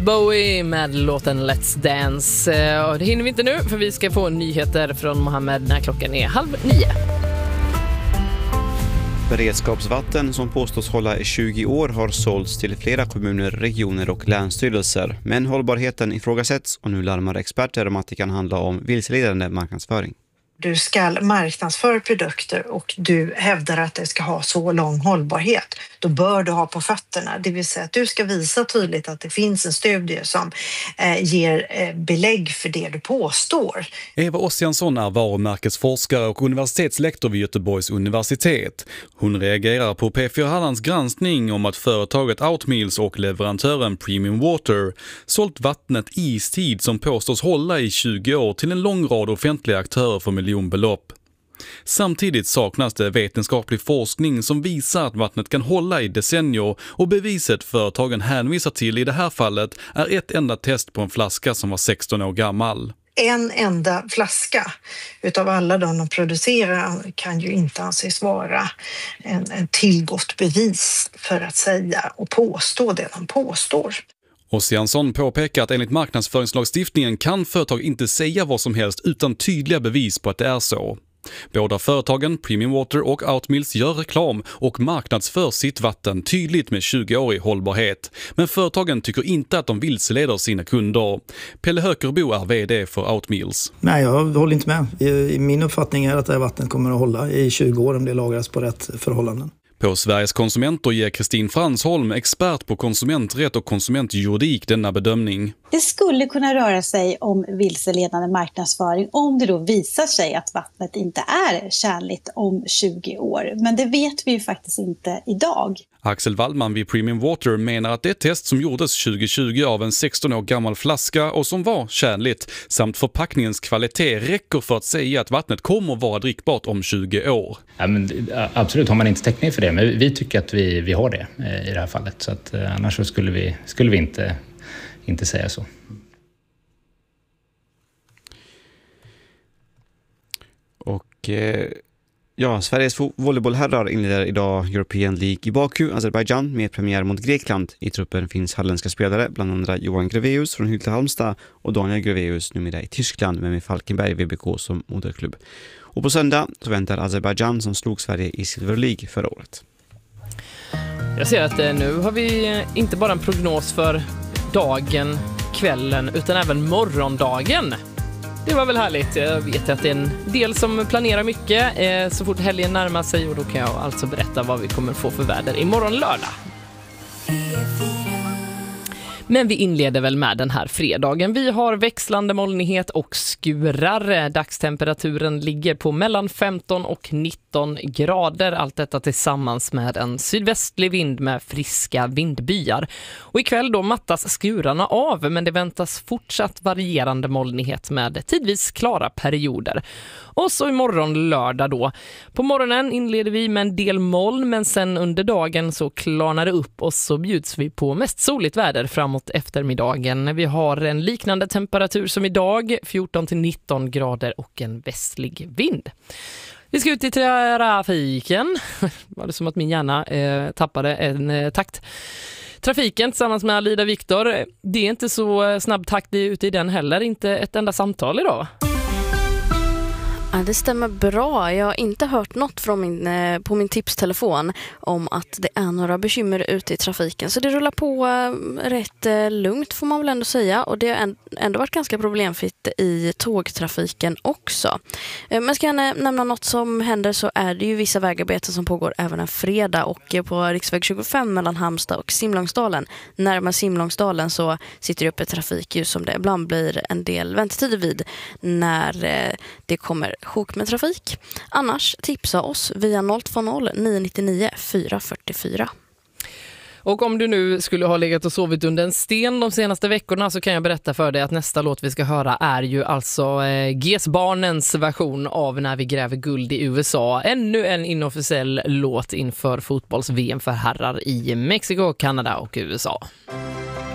Bowie med låten Let's Dance. Och det hinner vi inte nu, för vi ska få nyheter från Mohammed när klockan är 8:30. Beredskapsvatten som påstås hålla i 20 år har sålts till flera kommuner, regioner och länsstyrelser. Men hållbarheten ifrågasätts och nu larmar experter om att det kan handla om vilseledande marknadsföring. Du ska marknadsföra produkter och du hävdar att det ska ha så lång hållbarhet. Då bör du ha på fötterna. Det vill säga att du ska visa tydligt att det finns en studie som ger belägg för det du påstår. Eva Ossiansson är varumärkesforskare och universitetslektor vid Göteborgs universitet. Hon reagerar på P4 Hallands granskning om att företaget Outmeals och leverantören Premium Water sålt vattnet Istid som påstås hålla i 20 år till en lång rad offentliga aktörer för miljonbelopp. Samtidigt saknas det vetenskaplig forskning som visar att vattnet kan hålla i decennier, och beviset företagen hänvisar till i det här fallet är ett enda test på en flaska som var 16 år gammal. En enda flaska utav alla de producerar kan ju inte anses vara en tillgått bevis för att säga och påstå det de påstår. Ossiansson påpekar att enligt marknadsföringslagstiftningen kan företag inte säga vad som helst utan tydliga bevis på att det är så. Båda företagen, Premium Water och Outmeals, gör reklam och marknadsför sitt vatten tydligt med 20-årig hållbarhet. Men företagen tycker inte att de vilseleder sina kunder. Pelle Hökerbo är vd för Outmeals. Nej, jag håller inte med. Min uppfattning är att det här vattnet kommer att hålla i 20 år om det lagras på rätt förhållanden. På Sveriges konsumenter ger Kristin Fransholm, expert på konsumenträtt och konsumentjuridik, denna bedömning. Det skulle kunna röra sig om vilseledande marknadsföring om det då visar sig att vattnet inte är tjänligt om 20 år. Men det vet vi ju faktiskt inte idag. Axel Wallman vid Premium Water menar att det test som gjordes 2020 av en 16 år gammal flaska och som var tjänligt samt förpackningens kvalitet räcker för att säga att vattnet kommer att vara drickbart om 20 år. Ja, men absolut har man inte täckning för det, men vi tycker att vi har det i det här fallet. Så att, annars så skulle vi inte säga så. Och Sveriges volleybollherrar inleder idag European League i Baku, Azerbaijan, med premiär mot Grekland. I truppen finns halländska spelare, bland andra Johan Greveus från Hylte Halmstad och Daniel Greveus numera i Tyskland med Falkenberg VBK som moderklubb. Och på söndag så väntar Azerbaijan som slog Sverige i Silver League förra året. Jag ser att nu har vi inte bara en prognos för dagen, kvällen, utan även morgondagen. Det var väl härligt. Jag vet att det är en del som planerar mycket så fort helgen närmar sig, och då kan jag alltså berätta vad vi kommer få för väder imorgon lördag. Men vi inleder väl med den här fredagen. Vi har växlande molnighet och skurar. Dagstemperaturen ligger på mellan 15 och 19 grader. Allt detta tillsammans med en sydvästlig vind med friska vindbyar. Och ikväll då mattas skurarna av, men det väntas fortsatt varierande molnighet med tidvis klara perioder. Och så imorgon lördag då. På morgonen inleder vi med en del moln, men sen under dagen så klarnar det upp och så bjuds vi på mest soligt väder framåt eftermiddagen. Vi har en liknande temperatur som idag, 14-19 grader och en västlig vind. Vi ska ut i trafiken. Var det som att min hjärna tappade en takt. Trafiken tillsammans med Alida Viktor. Det är inte så snabb takt ute i den heller. Inte ett enda samtal idag. Ja, det stämmer bra. Jag har inte hört något från på min tipstelefon om att det är några bekymmer ute i trafiken. Så det rullar på rätt lugnt får man väl ändå säga. Och det har ändå varit ganska problemfritt i tågtrafiken också. Men ska jag nämna något som händer, så är det ju vissa vägarbeten som pågår även en fredag. Och på riksväg 25 mellan Halmstad och Simlångsdalen. Närmare Simlångsdalen så sitter det uppe trafikljus som det ibland blir en del väntetider vid när det kommer sjok med trafik. Annars tipsa oss via 020 999 444. Och om du nu skulle ha legat och sovit under en sten de senaste veckorna, så kan jag berätta för dig att nästa låt vi ska höra är ju alltså GES-barnens version av När vi gräver guld i USA. Ännu en inofficiell låt inför fotbolls-VM för herrar i Mexiko, Kanada och USA.